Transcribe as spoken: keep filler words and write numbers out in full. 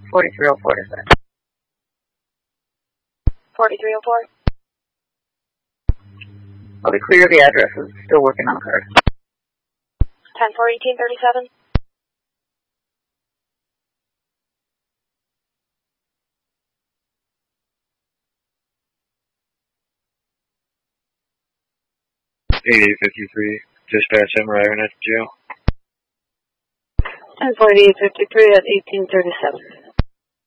forty-three oh four to set. forty-three oh four. I'll be clear of the addresses. Still working on the card. ten four eighteen thirty-seven. eighty-eight fifty-three, dispatch M. Ryder at jail. ten forty-eight fifty-three at eighteen thirty-seven.